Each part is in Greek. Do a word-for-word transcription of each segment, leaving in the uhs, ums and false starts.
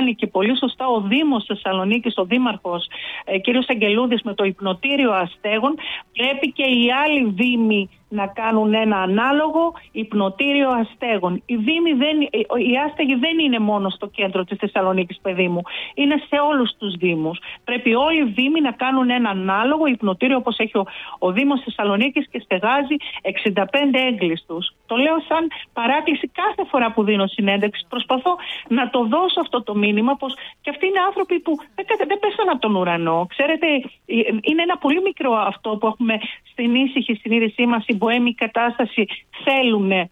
κάνει και πολύ σωστά ο Δήμος Θεσσαλονίκης, ο Δήμαρχος ε, κ. Αγγελούδης με το υπνοτήριο αστέγων, πρέπει και οι άλλοι δήμοι να κάνουν ένα ανάλογο υπνοτήριο αστέγων. Οι, δήμοι δεν, οι άστεγοι δεν είναι μόνο στο κέντρο της Θεσσαλονίκης, παιδί μου. Είναι σε όλους τους δήμους. Πρέπει όλοι οι δήμοι να κάνουν ένα ανάλογο υπνοτήριο, όπως έχει ο, ο Δήμος Θεσσαλονίκης και στεγάζει εξήντα πέντε έγκλειστους. Το λέω σαν παράκληση κάθε φορά που δίνω συνέντευξη. Προσπαθώ να το δώσω αυτό το μήνυμα, πως και αυτοί είναι άνθρωποι που δεν, δεν πέσαν από τον ουρανό. Ξέρετε, είναι ένα πολύ μικρό αυτό που έχουμε στην ήσυχη συνείδησή μας, η μποέμη κατάσταση. Θέλουνε.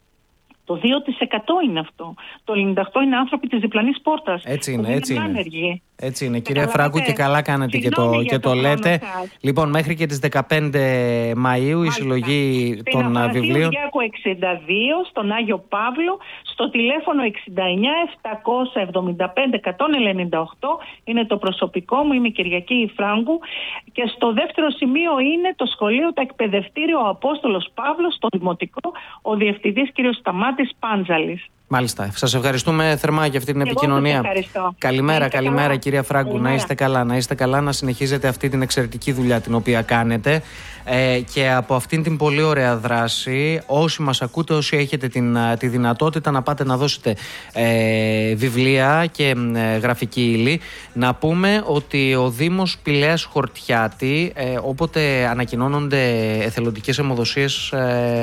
Το δύο τοις εκατό είναι αυτό. Το ενενήντα οκτώ τοις εκατό είναι άνθρωποι της διπλανής πόρτας. Έτσι είναι, έτσι είναι. Άνεργοι. Έτσι είναι, κυρία Φράγκου, και καλά κάνετε και το, και το λέτε. Σας. Λοιπόν, μέχρι και τις δεκαπέντε Μαΐου Μάλιστα. η συλλογή Στην των Απαρχίου βιβλίων. Γιάκου εξήντα δύο, στον Άγιο Παύλο, στο τηλέφωνο εξήντα εννιά επτακόσια εβδομήντα πέντε εκατόν ενενήντα οκτώ είναι το προσωπικό μου, είμαι Κυριακή Φράγκου. Και στο δεύτερο σημείο είναι το σχολείο, το εκπαιδευτήριο ο Απόστολος Παύλος, στο Δημοτικό, ο Διευθυντής κ. Σταμάτης Πάντζαλης. Μάλιστα. Σας ευχαριστούμε θερμά για αυτή την εγώ επικοινωνία. Καλημέρα, καλημέρα καλά. Κυρία Φράγκου. Καλημέρα. Να είστε καλά, να είστε καλά, να συνεχίζετε αυτή την εξαιρετική δουλειά την οποία κάνετε. Ε, και από αυτήν την πολύ ωραία δράση, όσοι μας ακούτε, όσοι έχετε την, τη δυνατότητα να πάτε να δώσετε ε, βιβλία και ε, γραφική ύλη, να πούμε ότι ο Δήμος Πηλαίας Χορτιάτη, ε, όποτε ανακοινώνονται εθελοντικές αιμοδοσίες,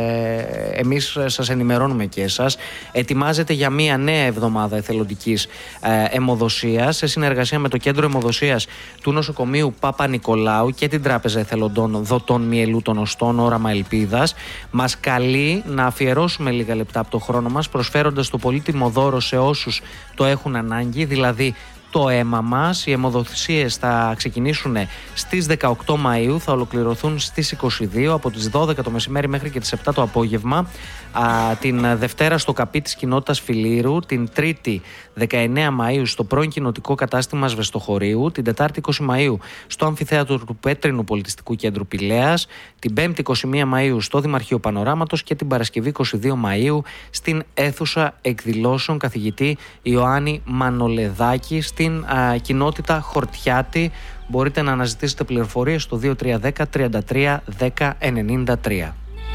ε, εμείς σας ενημερώνουμε και εσάς. Ετοιμάζεται για μία νέα εβδομάδα εθελοντικής ε, αιμοδοσίας σε συνεργασία με το Κέντρο Αιμοδοσίας του Νοσοκομείου Παπα-Νικολάου και την Τράπεζα Εθελοντών Δοτών Μυελού των Οστών, Όραμα Ελπίδας. Μας καλεί να αφιερώσουμε λίγα λεπτά από το χρόνο μας, προσφέροντας το πολύτιμο δώρο σε όσους το έχουν ανάγκη, δηλαδή το αίμα μας. Οι αιμοδοσίες θα ξεκινήσουν στις δεκαοκτώ Μαΐου, θα ολοκληρωθούν στις είκοσι δύο, από τις δώδεκα το μεσημέρι μέχρι και τις επτά το απόγευμα. Α, την Δευτέρα στο Καπί της Κοινότητας Φιλήρου, την Τρίτη δεκαεννέα Μαΐου στο πρώην κοινοτικό κατάστημα Σβεστοχωρίου, την Τετάρτη είκοσι Μαΐου στο Αμφιθέατρο του Πέτρινου Πολιτιστικού Κέντρου Πηλαίας, την Πέμπτη είκοσι μία Μαΐου στο Δημαρχείο Πανοράματος και την Παρασκευή είκοσι δύο Μαΐου στην αίθουσα εκδηλώσεων καθηγητή Ιωάννη Μανολεδάκη στην α, κοινότητα Χορτιάτη. Μπορείτε να αναζητήσετε πληροφορίες στο δύο τρία ένα μηδέν τριάντα τρία δέκα ενενήντα τρία.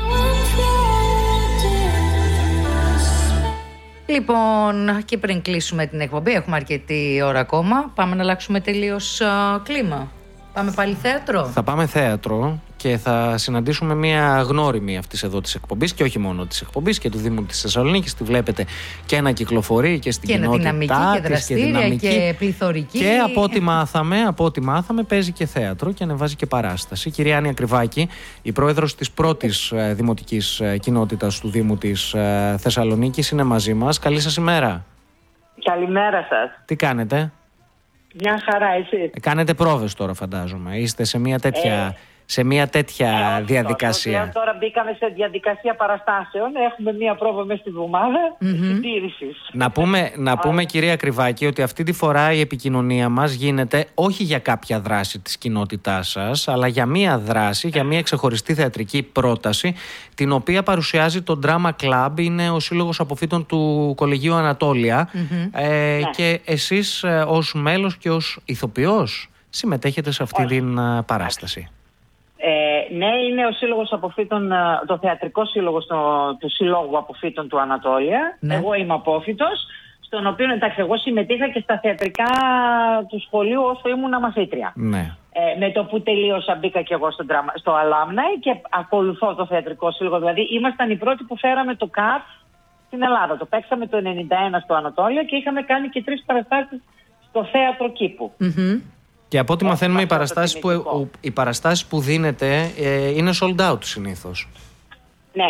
Λοιπόν, και πριν κλείσουμε την εκπομπή, έχουμε αρκετή ώρα ακόμα. Πάμε να αλλάξουμε τελείως uh, κλίμα. Πάμε πάλι θέατρο. Θα πάμε θέατρο και θα συναντήσουμε μια γνώριμη αυτής εδώ της εκπομπής και όχι μόνο της εκπομπής και του Δήμου της Θεσσαλονίκης. Τη βλέπετε και να κυκλοφορεί και στην και κοινότητά δυναμική της και δραστήρια και, δυναμική, και πληθωρική. Και από ό,τι μάθαμε, από ό,τι μάθαμε παίζει και θέατρο και ανεβάζει και παράσταση. Η κυρία Άννη Ακριβάκη, η πρόεδρος της πρώτης ε, δημοτικής ε, κοινότητας του Δήμου της ε, Θεσσαλονίκης, είναι μαζί μας. Καλή σας ημέρα. Καλημέρα σας. Τι κάνετε? Μια χαρά, εσύ? Ε, κάνετε πρόβες τώρα, φαντάζομαι. Είστε σε μια τέτοια, ε, σε μια τέτοια ε, διαδικασία. Τώρα, τώρα μπήκαμε σε διαδικασία παραστάσεων. Έχουμε μια πρόβα μέσα στη βδομάδα mm-hmm. συντήρησης. Να πούμε, να πούμε κυρία Κρυβάκη, ότι αυτή τη φορά η επικοινωνία μας γίνεται όχι για κάποια δράση της κοινότητάς σας, αλλά για μια δράση, για μια ξεχωριστή θεατρική πρόταση, την οποία παρουσιάζει το Drama Club, είναι ο Σύλλογος Αποφύτων του Κολεγίου Ανατόλια. Mm-hmm. Ε, ναι. Και εσείς ε, ως μέλος και ως ηθοποιός συμμετέχετε σε αυτή όχι. την uh, παράσταση. Ε, ναι, είναι ο Σύλλογος Αποφύτων, το θεατρικό σύλλογος το, του Συλλόγου Αποφύτων του Ανατόλια. Ναι. Εγώ είμαι απόφυτος, στον οποίο εντάξει, εγώ συμμετείχα και στα θεατρικά του σχολείου όσο ήμουν μαθήτρια. Ναι. Ε, με το που τελείωσα μπήκα και εγώ στο, στο Alumni και ακολουθώ το θεατρικό σύλλογο. Δηλαδή ήμασταν οι πρώτοι που φέραμε το ΚΑΤ στην Ελλάδα. Το παίξαμε το ενενήντα ένα στο Ανατόλια και είχαμε κάνει και τρεις παραστάσεις στο θέατρο Κήπου. Mm-hmm. Και από ό,τι μαθαίνουμε, οι παραστάσεις, που, οι παραστάσεις που δίνετε ε, είναι sold out συνήθως. Ναι,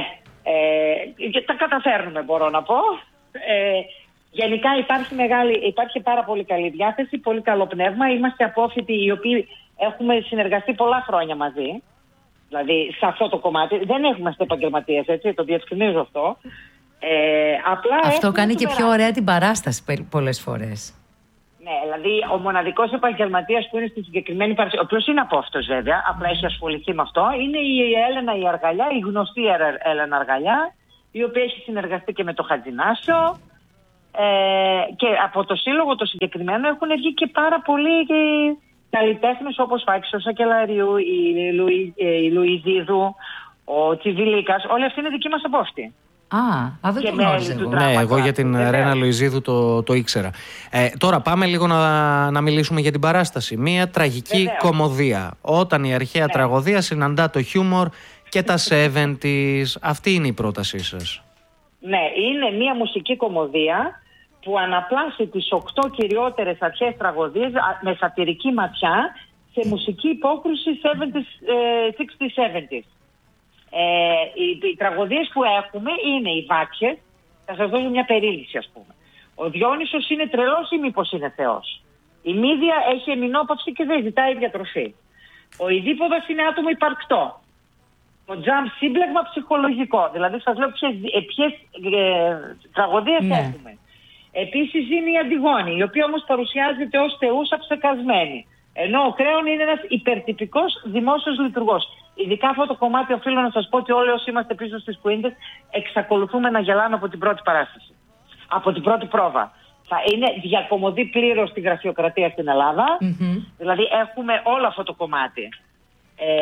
ε, τα καταφέρνουμε, μπορώ να πω. Ε, γενικά υπάρχει, μεγάλη, υπάρχει πάρα πολύ καλή διάθεση, πολύ καλό πνεύμα. Είμαστε απόφοιτοι οι οποίοι έχουμε συνεργαστεί πολλά χρόνια μαζί. Δηλαδή σε αυτό το κομμάτι. Δεν έχουμε επαγγελματίες, έτσι, το διευκρινίζω αυτό. Ε, απλά αυτό κάνει και πιο ωραία την παράσταση πολλές φορές. Ναι, δηλαδή ο μοναδικός επαγγελματίας που είναι στη συγκεκριμένη παράσταση, ο οποίος είναι απόφυτος βέβαια, απλά έχει ασχοληθεί με αυτό, είναι η Έλενα η Αργαλιά, η γνωστή Έλενα Αργαλιά, η οποία έχει συνεργαστεί και με το Χατζινάσιο Ε, και από το σύλλογο το συγκεκριμένο έχουν βγει και πάρα πολλοί καλλιτέχνες όπως Φάκης ο Σακελαρίου, η, Λουι, η Λουιζίδου, ο Τσιβιλίκας. Όλοι αυτοί είναι δικοί μας απόφοιτοι. Α, α, δεν το γνώριζα εγώ. Ναι, εγώ για την Βεβαίως. Ρένα Λουιζίδου το, το ήξερα. Ε, τώρα πάμε λίγο να, να μιλήσουμε για την παράσταση. Μία τραγική Βεβαίως. κομμωδία. Όταν η αρχαία ναι. τραγωδία συναντά το χιούμορ και τα εβδομήντα. Αυτή είναι η πρότασή σας. Ναι, είναι μία μουσική κομμωδία που αναπλάσει τις οκτώ κυριότερες αρχαίες τραγωδίες με σατυρική ματιά σε μουσική υπόκρουση εβδομήντα, εξήντα, εβδομήντα. Ε, οι, οι τραγωδίες που έχουμε είναι οι Βάξιες. Θα σας δώσω μια περίληψη, ας πούμε. Ο Διόνυσος είναι τρελός ή μήπως είναι θεός? Η Μύδια έχει εμεινόπαυση και δεν ζητάει διατροφή. Ο Ιδίποδας είναι άτομο υπαρκτό. Το Τζαμ σύμπλεγμα ψυχολογικό. Δηλαδή σας λέω ποιες, ποιες ε, τραγωδίες ναι. έχουμε. Επίσης είναι η Αντιγόνη, η οποία όμως παρουσιάζεται ως θεούσα ψεκασμένη. Ενώ ο Κρέον είναι ένας υπερτυπικός δημόσιος λειτουργός. Ειδικά αυτό το κομμάτι οφείλω να σας πω ότι όλοι όσοι είμαστε πίσω στις Κουίντες εξακολουθούμε να γελάμε από την πρώτη παράσταση. Από την πρώτη πρόβα. Θα είναι διακομωδή πλήρως στη γραφειοκρατία στην Ελλάδα. Mm-hmm. Δηλαδή έχουμε όλο αυτό το κομμάτι. Ε,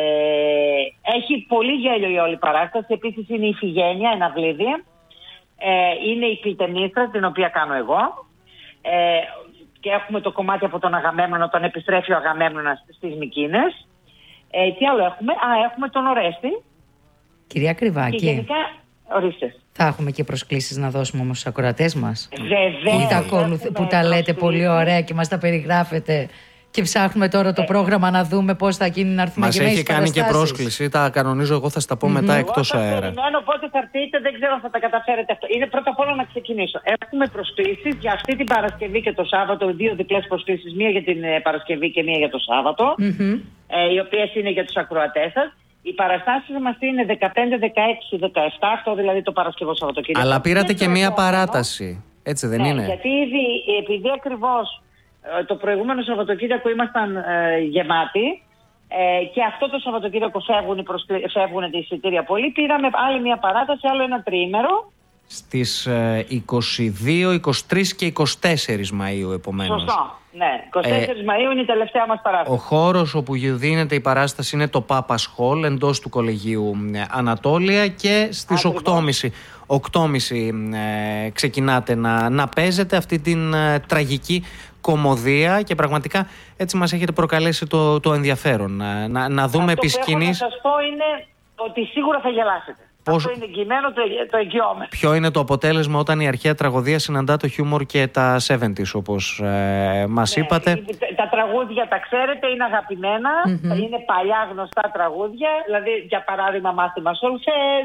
έχει πολύ γέλιο η όλη παράσταση. Επίσης είναι η Ιφηγένεια, ένα βλήδι. Ε, είναι η Κλητεμίστρα, την οποία κάνω εγώ. Ε, και έχουμε το κομμάτι από τον Αγαμέμνονο, τον επιστρέφει ο Αγαμέμνονας στις Μικίνες. Ε, τι άλλο έχουμε? Α, έχουμε τον Ορέστη. Κυρία Κρυβάκη. Και γενικά, ορίστε. Θα έχουμε και προσκλήσεις να δώσουμε όμως στους ακροατές μας. Βεβαίως. Που τα, ακολουθ... που τα λέτε πολύ ωραία και μας τα περιγράφετε. Και ψάχνουμε τώρα το πρόγραμμα να δούμε πώς θα γίνει να έρθουμε. Μας έχει κάνει και πρόσκληση. Τα κανονίζω εγώ, θα στα πω mm-hmm. μετά εκτός αέρα. Εγώ θα περιμένω πότε θα έρθετε, δεν ξέρω αν θα τα καταφέρετε αυτό. Είναι πρώτα απ' όλα να ξεκινήσω. Έχουμε προσκλήσεις για αυτή την Παρασκευή και το Σάββατο. Δύο διπλές προσκλήσεις. Μία για την Παρασκευή και μία για το Σάββατο. Mm-hmm. Ε, οι οποίες είναι για τους ακροατές σας. Οι παραστάσεις μας είναι δεκαπέντε, δεκαέξι, δεκαεπτά. Αυτό δηλαδή το Παρασκευό Σαββατοκύριακο. Αλλά πήρατε και μία παράταση. Έτσι δεν ναι, είναι? Γιατί ήδη, επειδή ακριβώς το προηγούμενο Σαββατοκύριακο ήμασταν ε, γεμάτοι ε, και αυτό το Σαββατοκύριακο φεύγουν, προσκλη... φεύγουν τα εισιτήρια πολύ. Πήραμε άλλη μια παράταση, άλλο ένα τριήμερο. Στις ε, είκοσι δύο, είκοσι τρεις και είκοσι τέσσερις Μαΐου επομένως. Σωστό, ναι. είκοσι τέσσερις ε, Μαΐου είναι η τελευταία μας παράσταση. Ο χώρος όπου δίνεται η παράσταση είναι το Papa's Hall εντός του Κολεγίου Ανατόλια και στις οκτώ και μισή. οκτώ και μισή ε, ξεκινάτε να, να παίζετε αυτή την ε, τραγική κομμωδία και πραγματικά έτσι μας έχετε προκαλέσει το, το ενδιαφέρον να, να, να δούμε επί σκηνής. Αυτό που έχω να σας πω είναι ότι σίγουρα θα γελάσετε. Πώς... Αυτό είναι εγγυημένο, το, το εγγυώμαι. Ποιο είναι το αποτέλεσμα όταν η αρχαία τραγωδία συναντά το χιούμορ και τα εβδομήντα όπως ε, μας ναι, είπατε? Τα, τα τραγούδια τα ξέρετε, είναι αγαπημένα, mm-hmm. είναι παλιά γνωστά τραγούδια, δηλαδή για παράδειγμα μάθημα Σολφές.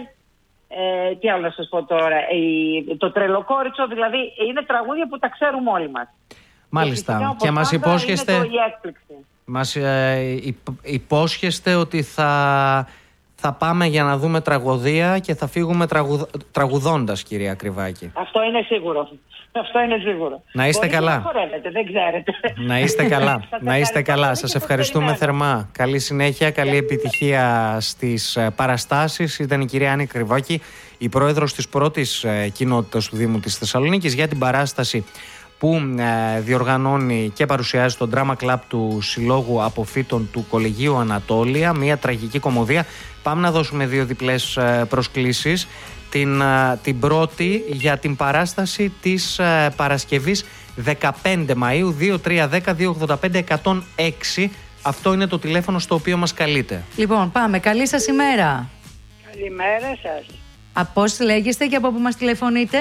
Ε, τι άλλο να σας πω τώρα, η, το Τρελοκόριτσο, δηλαδή είναι τραγούδια που τα ξέρουμε όλοι μας. Μάλιστα. Και, και μας υπόσχεστε, μας ε, υπόσχεστε ότι θα, θα πάμε για να δούμε τραγωδία και θα φύγουμε τραγουδ, τραγουδώντας, κυρία Κρυβάκη. Αυτό είναι σίγουρο. Αυτό είναι σίγουρο. Να είστε Μπορείτε καλά. Να χορεύετε, δεν ξέρετε. Να είστε καλά. Να είστε καλά. Σας ευχαριστούμε θερμά. Καλή συνέχεια, καλή επιτυχία στις παραστάσεις. Ήταν η κυρία Άννη Κρυβάκη, η πρόεδρος της πρώτης κοινότητας του Δήμου της Θεσσαλονίκης, για την παράσταση που ε, διοργανώνει και παρουσιάζει το Drama Club του Συλλόγου Αποφύτων του Κολεγίου Ανατόλια, μια τραγική κομμωδία. Πάμε να δώσουμε δύο διπλές ε, προσκλήσεις. Την, ε, την πρώτη για την παράσταση της ε, Παρασκευής δεκαπέντε Μαΐου, δύο τρία ένα μηδέν δύο ογδόντα πέντε εκατόν έξι. Αυτό είναι το τηλέφωνο στο οποίο μας καλείτε. Λοιπόν, πάμε. Καλή σας ημέρα. Καλημέρα σας. Από πώς λέγεστε και από πού μας τηλεφωνείτε?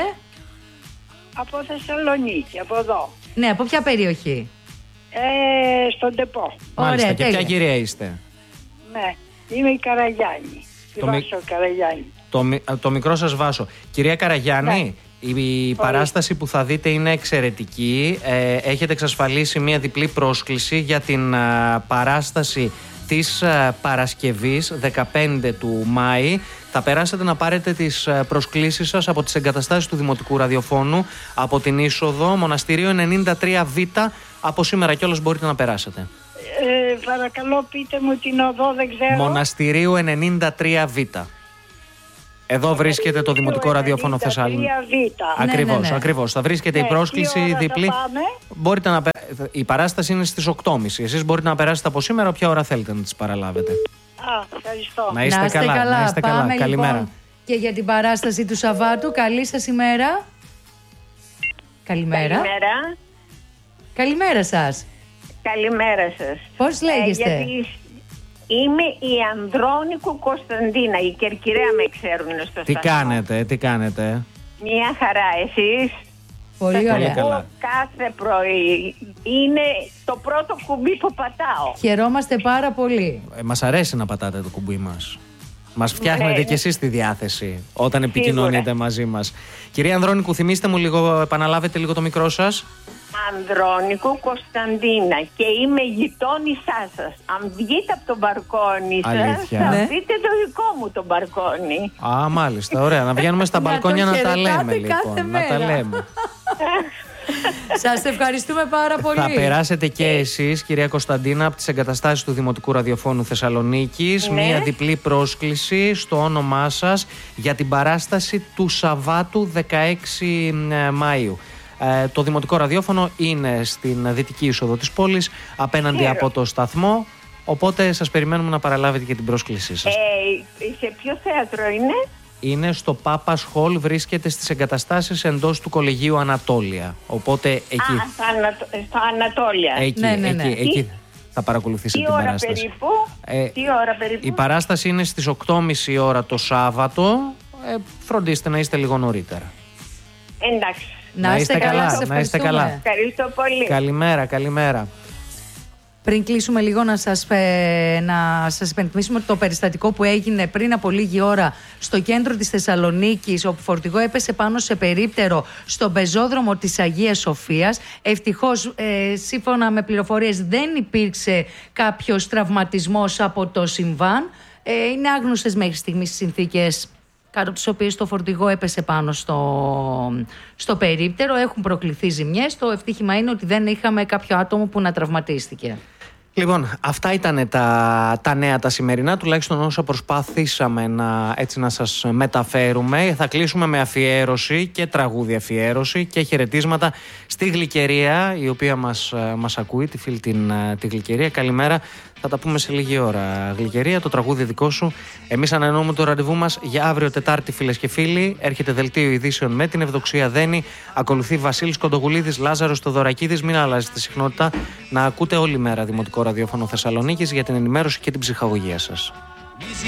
Από Θεσσαλονίκη, από εδώ. Ναι, από ποια περιοχή? Ε, στον Τεπό. Μάλιστα, ωραία, και τέλεια. ποια κυρία είστε? Ναι, είμαι η Καραγιάννη. Η Το, Βάσο Καραγιάννη. το, το μικρό σας Βάσο. Κυρία Καραγιάννη, ναι. η, η παράσταση που θα δείτε είναι εξαιρετική. Ε, έχετε εξασφαλίσει μια διπλή πρόσκληση για την α, παράσταση της α, Παρασκευής δεκαπέντε του Μάη. Θα περάσετε να πάρετε τις προσκλήσεις σας από τις εγκαταστάσεις του Δημοτικού Ραδιοφώνου, από την είσοδο Μοναστηρίου ενενήντα τρία Β. Από σήμερα κιόλας μπορείτε να περάσετε. Ε, παρακαλώ πείτε μου την οδό, δεν ξέρω. Μοναστηρίου ενενήντα τρία Β. Εδώ βρίσκεται το Δημοτικό Ραδιόφωνο Θεσσαλονίκη. Ακριβώς, ναι, ναι, ναι. ακριβώς. Θα βρίσκεται ναι, η πρόσκληση διπλή. Μπορείτε να... Η παράσταση είναι στις οκτώ και μισή. Εσείς μπορείτε να περάσετε από σήμερα όποια ώρα θέλετε να τις παραλάβετε. Α, ευχαριστώ. Να είστε, να είστε καλά, καλά. Να είστε καλά. Πάμε, Καλημέρα. Λοιπόν, και για την παράσταση του Σαββάτου. Καλή σας ημέρα. Καλημέρα. Καλημέρα. Καλημέρα σας. Καλημέρα σας. Πώς λέγεστε? Ε, γιατί είμαι η Ανδρώνικου Κωνσταντίνα. Οι Κερκυραία με ξέρουν στο Τι σταθμό. κάνετε, τι κάνετε? Μια χαρά, εσείς? Πολύ ωραία. Εγώ κάθε πρωί είναι το πρώτο κουμπί που πατάω. Χαιρόμαστε πάρα πολύ. Ε, μας αρέσει να πατάτε το κουμπί μας. Μας φτιάχνετε ναι. κι εσείς τη διάθεση όταν επικοινωνείτε Σίγουρα. μαζί μας. Κυρία Ανδρώνικου, θυμίστε μου λίγο, επαναλάβετε λίγο το μικρό σας. Ανδρώνικου Κωνσταντίνα και είμαι γειτόνισά σας. Αν βγείτε από τον μπαλκόνι σας, θα ναι. δείτε το δικό μου το μπαλκόνι. Α, μάλιστα, ωραία. Να βγαίνουμε στα μπαλκόνια να τα λέμε λοιπόν. Να τα λέμε. Σας ευχαριστούμε πάρα πολύ. Θα περάσετε και εσείς, κυρία Κωνσταντίνα, από τις εγκαταστάσεις του Δημοτικού Ραδιοφώνου Θεσσαλονίκης, ναι. μία διπλή πρόσκληση στο όνομά σας για την παράσταση του Σαββάτου δεκαέξι Μαΐου. Ε, το Δημοτικό Ραδιόφωνο είναι στην δυτική είσοδο της πόλης, απέναντι Χαίρο. από το σταθμό. Οπότε σας περιμένουμε να παραλάβετε και την πρόσκλησή σας. Ε, σε ποιο θέατρο είναι? Είναι στο Πάπας Χολ, βρίσκεται στις εγκαταστάσεις εντός του Κολεγίου Ανατόλια. Οπότε εκεί. Α, στα, Ανατο... στα Ανατόλια. Εκεί, ναι, ναι, ναι. εκεί, εκεί θα παρακολουθήσετε Τι την ώρα παράσταση. Περίπου? Ε, Τι ώρα περίπου? Η παράσταση είναι στις οκτώ και μισή ώρα το Σάββατο. Ε, φροντίστε να είστε λίγο νωρίτερα. Εντάξει. Να, να είστε καλά, καλά να είστε καλά. Ευχαριστώ πολύ. Καλημέρα, καλημέρα. Πριν κλείσουμε λίγο να σας, ε, να σας υπενθυμίσουμε το περιστατικό που έγινε πριν από λίγη ώρα στο κέντρο της Θεσσαλονίκης, όπου φορτηγό έπεσε πάνω σε περίπτερο στον πεζόδρομο της Αγίας Σοφίας. Ευτυχώς, ε, σύμφωνα με πληροφορίες, δεν υπήρξε κάποιος τραυματισμός από το συμβάν. Ε, είναι άγνωστες μέχρι στιγμής συνθήκες κάτω από τις οποίες το φορτηγό έπεσε πάνω στο, στο περίπτερο. Έχουν προκληθεί ζημιές. Το ευτύχημα είναι ότι δεν είχαμε κάποιο άτομο που να τραυματίστηκε. Λοιπόν, αυτά ήταν τα, τα νέα τα σημερινά, τουλάχιστον όσα προσπαθήσαμε να, έτσι, να σας μεταφέρουμε. Θα κλείσουμε με αφιέρωση και τραγούδι αφιέρωση και χαιρετίσματα στη Γλυκερία, η οποία μας, μας ακούει, τη φίλη την, τη Γλυκερία. Καλημέρα, θα τα πούμε σε λίγη ώρα. Γλυκερία, το τραγούδι δικό σου. Εμείς ανανεώνουμε το ραντεβού μας για αύριο Τετάρτη, φίλες και φίλοι. Έρχεται δελτίο ειδήσεων με την Ευδοξία Δένη. Ακολουθεί Βασίλης Κοντογουλίδης, Λάζαρος Θοδωρακίδης. Μην αλλάζετε συχνότητα. Να ακούτε όλη μέρα Δημοτικό Ραδιόφωνο Θεσσαλονίκης για την ενημέρωση και την ψυχαγωγία σας.